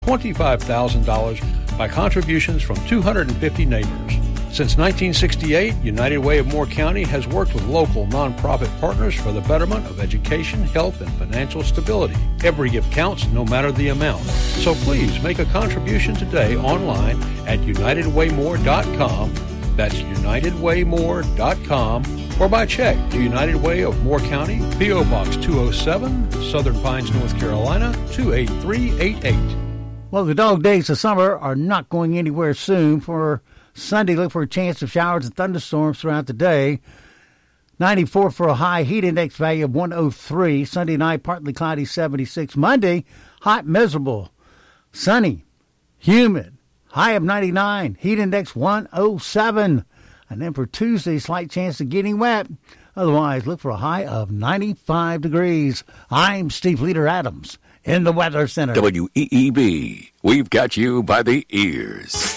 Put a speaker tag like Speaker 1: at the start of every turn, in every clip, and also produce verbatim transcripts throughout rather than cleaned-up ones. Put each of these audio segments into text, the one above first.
Speaker 1: twenty-five thousand dollars by contributions from two hundred fifty neighbors. Since nineteen sixty-eight, United Way of Moore County has worked with local nonprofit partners for the betterment of education, health, and financial stability. Every gift counts, no matter the amount. So please make a contribution today online at united way more dot com. That's united way more dot com. Or by check to United Way of Moore County, P O. Box two oh seven, Southern Pines, North Carolina, two eight three eight eight.
Speaker 2: Well, the dog days of summer are not going anywhere soon. For Sunday, look for a chance of showers and thunderstorms throughout the day. ninety-four for a high heat index value of one oh three. Sunday night, partly cloudy, seventy-six. Monday, hot, miserable, sunny, humid, high of ninety-nine. Heat index one oh seven. And then for Tuesday, slight chance of getting wet. Otherwise, look for a high of ninety-five degrees. I'm Steve Leader Adams in the Weather Center.
Speaker 3: W E E B, we've got you by the ears.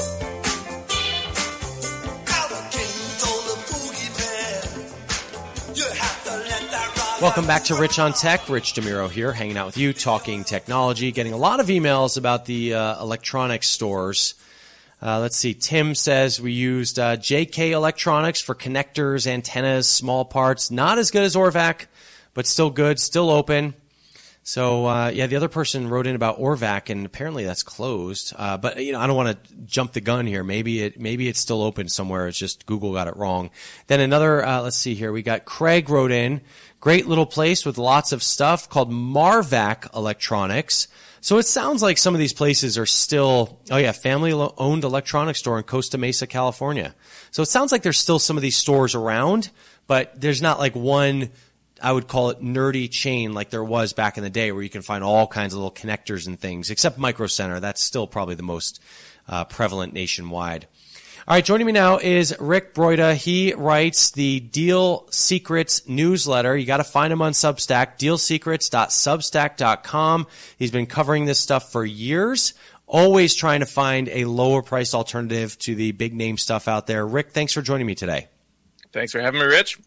Speaker 4: Welcome back to Rich on Tech. Rich DeMuro here, hanging out with you, talking technology, getting a lot of emails about the uh, electronic stores. Uh, let's see. Tim says we used uh, J K Electronics for connectors, antennas, small parts. Not as good as Orvac, but still good, still open. So, uh, yeah, the other person wrote in about Orvac, and apparently that's closed. Uh, but, you know, I don't want to jump the gun here. Maybe it, maybe it's still open somewhere. It's just Google got it wrong. Then another, uh, let's see here. We got Craig wrote in. Great little place with lots of stuff called Marvac Electronics. So it sounds like some of these places are still, oh yeah, family-owned electronics store in Costa Mesa, California. So it sounds like there's still some of these stores around, but there's not like one, I would call it nerdy chain like there was back in the day where you can find all kinds of little connectors and things, except Micro Center. That's still probably the most uh, prevalent nationwide. All right, joining me now is Rick Broida. He writes the Deal Secrets newsletter. You got to find him on Substack, deal secrets dot substack dot com. He's been covering this stuff for years, always trying to find a lower priced alternative to the big name stuff out there. Rick, thanks for joining me today.
Speaker 5: Thanks for having me, Rich.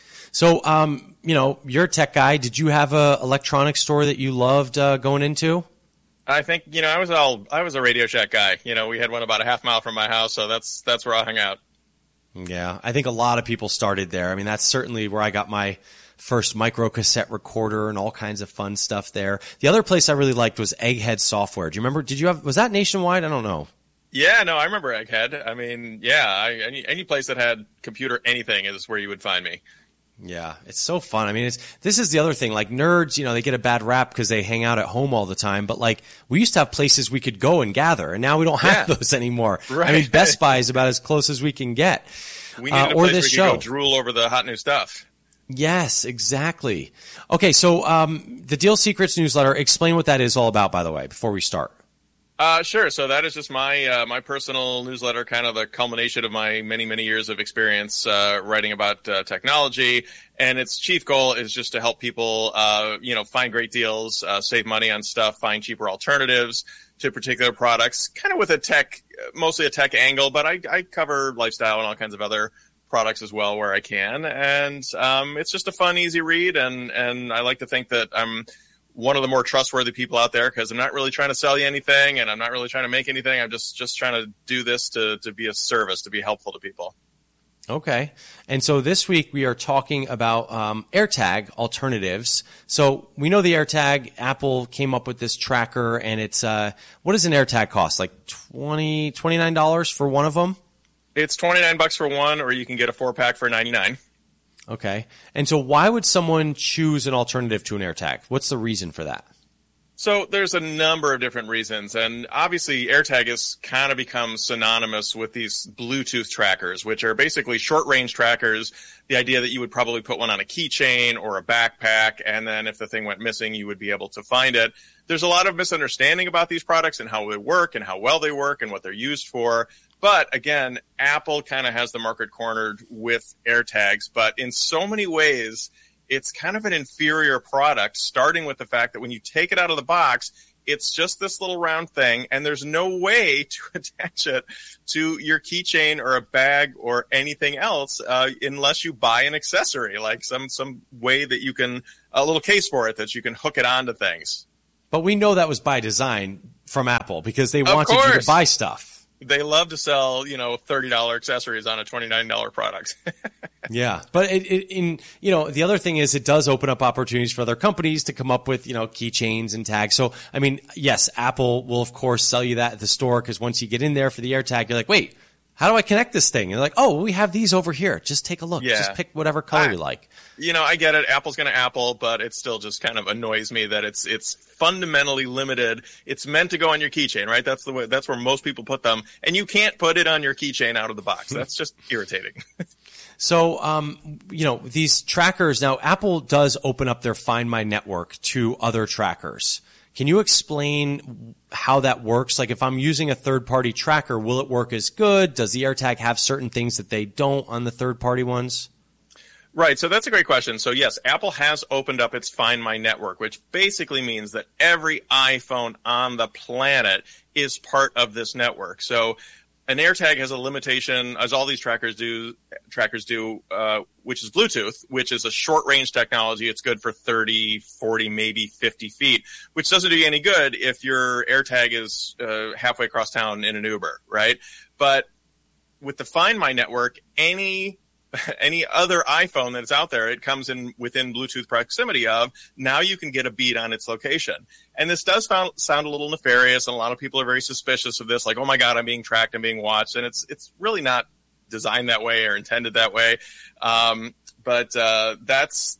Speaker 4: So, um, you know, you're a tech guy. Did you have a electronics store that you loved uh, going into?
Speaker 5: I think, you know, I was all I was a Radio Shack guy. You know, we had one about a half mile from my house, so that's that's where I hung out.
Speaker 4: Yeah, I think a lot of people started there. I mean, that's certainly where I got my first micro cassette recorder and all kinds of fun stuff there. The other place I really liked was Egghead Software. Do you remember? Did you have? Was that nationwide? I don't know.
Speaker 5: Yeah, no, I remember Egghead. I mean, yeah, I, any any place that had computer anything is where you would find me.
Speaker 4: Yeah, it's so fun. I mean, it's this is the other thing. Like nerds, you know, they get a bad rap because they hang out at home all the time. But like, we used to have places we could go and gather, and now we don't have yeah. those anymore.
Speaker 5: Right.
Speaker 4: I mean, Best Buy is about as close as we can get.
Speaker 5: We need uh, a
Speaker 4: or
Speaker 5: place
Speaker 4: this
Speaker 5: where
Speaker 4: show.
Speaker 5: you go drool over the hot new stuff.
Speaker 4: Yes, exactly. Okay, so um, the Deal Secrets newsletter. Explain what that is all about, by the way, before we start.
Speaker 5: Uh, sure. So that is just my uh, my personal newsletter, kind of the culmination of my many, many years of experience uh, writing about uh, technology. And its chief goal is just to help people, uh, you know, find great deals, uh, save money on stuff, find cheaper alternatives to particular products, kind of with a tech, mostly a tech angle. But I, I cover lifestyle and all kinds of other products as well where I can. And um, it's just a fun, easy read. And, and I like to think that I'm one of the more trustworthy people out there because I'm not really trying to sell you anything and I'm not really trying to make anything. I'm just, just trying to do this to, to be a service, to be helpful to people.
Speaker 4: Okay. And so this week we are talking about um, AirTag alternatives. So we know the AirTag, Apple came up with this tracker and it's, uh, what does an AirTag cost? Like twenty dollars, twenty-nine dollars for one of them?
Speaker 5: It's twenty-nine bucks for one, or you can get a four pack for ninety-nine.
Speaker 4: Okay. And so why would someone choose an alternative to an AirTag? What's the reason for that?
Speaker 5: So there's a number of different reasons, and obviously AirTag has kind of become synonymous with these Bluetooth trackers, which are basically short-range trackers. The idea that you would probably put one on a keychain or a backpack, and then if the thing went missing, you would be able to find it. There's a lot of misunderstanding about these products and how they work and how well they work and what they're used for. But again, Apple kind of has the market cornered with AirTags, but in so many ways, it's kind of an inferior product, starting with the fact that when you take it out of the box, it's just this little round thing, and there's no way to attach it to your keychain or a bag or anything else uh, unless you buy an accessory, like some, some way that you can, a little case for it that you can hook it onto things.
Speaker 4: But we know that was by design from Apple because they wanted you to buy stuff.
Speaker 5: They love to sell, you know, thirty dollars accessories on a twenty-nine dollars product.
Speaker 4: Yeah. But it, it, in, you know, the other thing is it does open up opportunities for other companies to come up with, you know, keychains and tags. So, I mean, yes, Apple will, of course, sell you that at the store because once you get in there for the AirTag, you're like, wait, how do I connect this thing? And they're like, oh, we have these over here. Just take a look.
Speaker 5: Yeah.
Speaker 4: Just pick whatever color
Speaker 5: I,
Speaker 4: you like.
Speaker 5: You know, I get it. Apple's going to Apple, but it still just kind of annoys me that it's it's fundamentally limited. It's meant to go on your keychain, right? That's the way. That's where most people put them, and you can't put it on your keychain out of the box. That's just irritating.
Speaker 4: So, um, you know, these trackers now. Apple does open up their Find My network to other trackers. Can you explain how that works? Like if I'm using a third-party tracker, will it work as good? Does the AirTag have certain things that they don't on the third-party ones?
Speaker 5: Right, so that's a great question. So yes, Apple has opened up its Find My network, which basically means that every iPhone on the planet is part of this network. So an AirTag has a limitation, as all these trackers do, trackers do, uh, which is Bluetooth, which is a short-range technology. It's good for thirty, forty, maybe fifty feet, which doesn't do you any good if your AirTag is uh, halfway across town in an Uber, right? But with the Find My network, any any other iPhone that's out there, it comes in within Bluetooth proximity of, now you can get a beat on its location. And this does sound, sound a little nefarious, and a lot of people are very suspicious of this, like, oh my God, I'm being tracked, I'm being watched, and it's it's really not designed that way or intended that way. Um, but uh, that's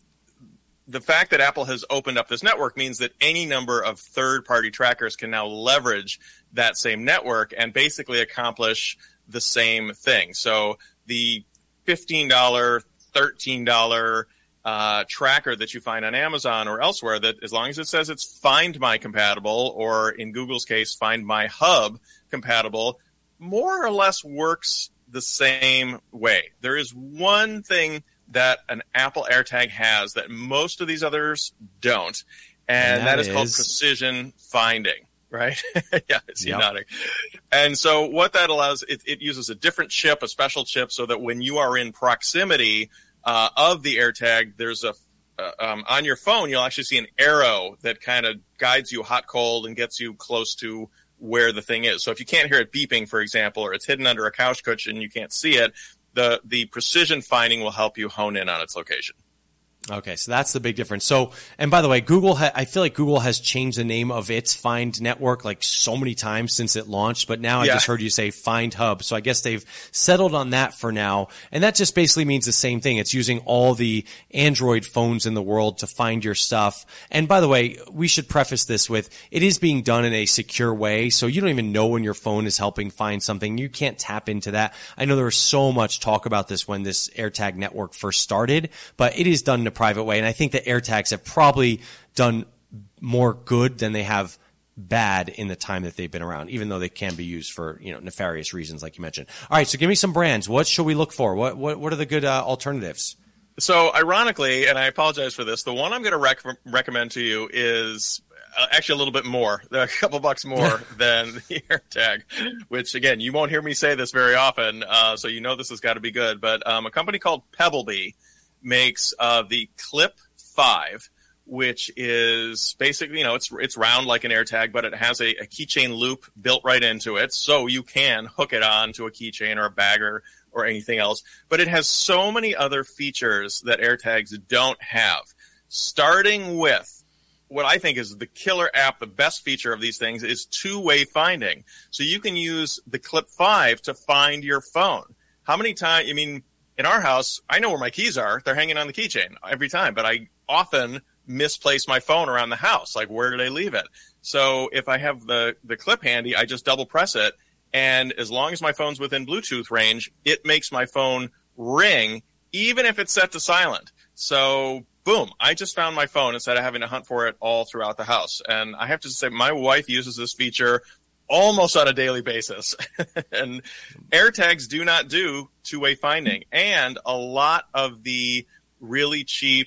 Speaker 5: the fact that Apple has opened up this network means that any number of third-party trackers can now leverage that same network and basically accomplish the same thing. So the fifteen dollars, thirteen dollars uh, tracker that you find on Amazon or elsewhere, that as long as it says it's Find My compatible, or in Google's case, Find My Hub compatible, more or less works the same way. There is one thing that an Apple AirTag has that most of these others don't, and, and that, that is, is called precision finding. Right? Yeah, I see you yep. nodding. And so what that allows, it, it uses a different chip, a special chip, so that when you are in proximity uh, of the AirTag, there's a, uh, um, on your phone, you'll actually see an arrow that kind of guides you hot, cold, and gets you close to where the thing is. So if you can't hear it beeping, for example, or it's hidden under a couch cushion and you can't see it, the, the precision finding will help you hone in on its location.
Speaker 4: Okay, so that's the big difference. So, and by the way, Google, ha- I feel like Google has changed the name of its Find network like so many times since it launched, but now yeah. I just heard you say Find Hub. So I guess they've settled on that for now. And that just basically means the same thing. It's using all the Android phones in the world to find your stuff. And by the way, we should preface this with, it is being done in a secure way. So you don't even know when your phone is helping find something. You can't tap into that. I know there was so much talk about this when this AirTag network first started, but it is done in a private way. And I think the AirTags have probably done more good than they have bad in the time that they've been around, even though they can be used for, you know, nefarious reasons, like you mentioned. All right, so give me some brands. What should we look for? What what, what are the good uh, alternatives?
Speaker 5: So ironically, and I apologize for this, the one I'm going to rec- recommend to you is uh, actually a little bit more, a couple bucks more than the AirTag, which, again, you won't hear me say this very often, uh, so you know this has got to be good. But um, a company called Pebblebee makes uh, the Clip five, which is basically, you know, it's it's round like an AirTag, but it has a, a keychain loop built right into it, so you can hook it on to a keychain or a bag or, or anything else. But it has so many other features that AirTags don't have, starting with what I think is the killer app. The best feature of these things is two-way finding. So you can use the Clip five to find your phone. How many times, I mean, in our house, I know where my keys are. They're hanging on the keychain every time, but I often misplace my phone around the house. Like, where did I leave it? So if I have the, the clip handy, I just double press it. And as long as my phone's within Bluetooth range, it makes my phone ring, even if it's set to silent. So boom, I just found my phone instead of having to hunt for it all throughout the house. And I have to say, my wife uses this feature almost on a daily basis. And AirTags do not do two-way finding. And a lot of the really cheap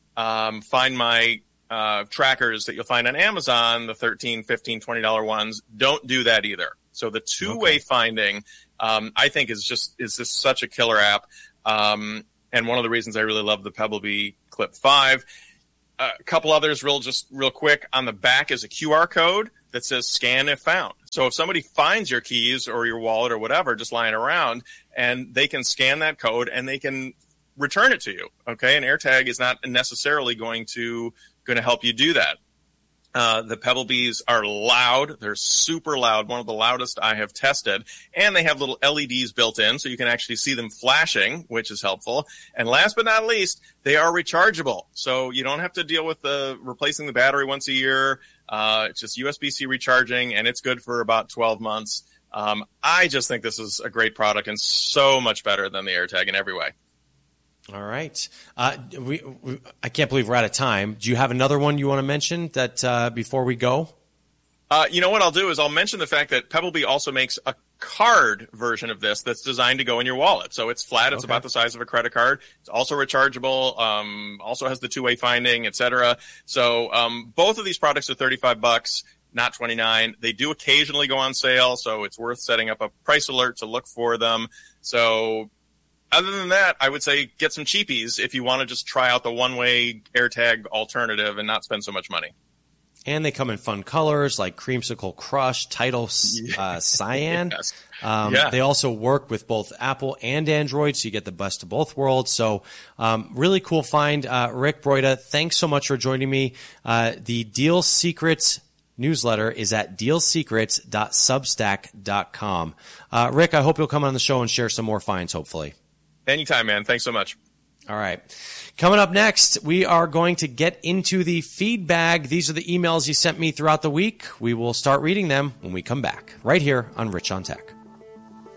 Speaker 5: um, Find My uh, trackers that you'll find on Amazon, the thirteen, fifteen, twenty dollars ones, don't do that either. So the two-way okay. finding, um, I think, is just is just such a killer app. Um, and one of the reasons I really love the Pebblebee Clip five. Uh, a couple others real just real quick. On the back is a Q R code. that says scan if found. So if somebody finds your keys or your wallet or whatever just lying around, and they can scan that code and they can return it to you. Okay. And AirTag is not necessarily going to, going to help you do that. Uh, the Pebble Bees are loud. They're super loud. One of the loudest I have tested. And they have little L E Ds built in, so you can actually see them flashing, which is helpful. And last but not least, they are rechargeable. So you don't have to deal with the replacing the battery once a year. Uh, it's just U S B C recharging, and it's good for about twelve months. Um, I just think this is a great product and so much better than the AirTag in every way.
Speaker 4: All right. Uh, we, we, I can't believe we're out of time. Do you have another one you want to mention that uh, before we go?
Speaker 5: Uh, you know what I'll do is I'll mention the fact that Pebblebee also makes a card version of this that's designed to go in your wallet. So it's flat. It's okay. About the size of a credit card. It's also rechargeable, um, also has the two-way finding, et cetera. So um, both of these products are thirty-five bucks, not twenty-nine. They do occasionally go on sale, so it's worth setting up a price alert to look for them. So other than that, I would say get some cheapies if you want to just try out the one-way AirTag alternative and not spend so much money.
Speaker 4: And they come in fun colors like Creamsicle Crush, Tidal uh, Cyan.
Speaker 5: Yes.
Speaker 4: Um,
Speaker 5: yeah.
Speaker 4: They also work with both Apple and Android, so you get the best of both worlds. So um, really cool find. Uh, Rick Broida, thanks so much for joining me. Uh, the Deal Secrets newsletter is at deal secrets dot substack dot com. Uh, Rick, I hope you'll come on the show and share some more finds, hopefully.
Speaker 5: Anytime, man. Thanks so much.
Speaker 4: All right. Coming up next, we are going to get into the feedback. These are the emails you sent me throughout the week. We will start reading them when we come back, right here on Rich on Tech.